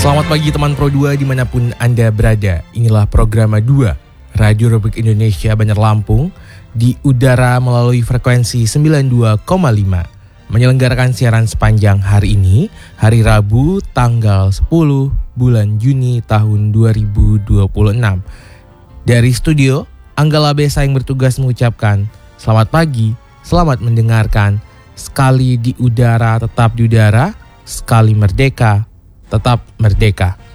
Selamat pagi teman Pro 2 dimanapun Anda berada. Inilah program 2 Radio Republik Indonesia Banjar Lampung di udara melalui frekuensi 92,5. Menyelenggarakan siaran sepanjang hari ini, hari Rabu tanggal 10 bulan Juni tahun 2026. Dari studio, Anggala Besa yang bertugas mengucapkan selamat pagi, selamat mendengarkan. Sekali di udara tetap di udara, sekali merdeka tetap merdeka.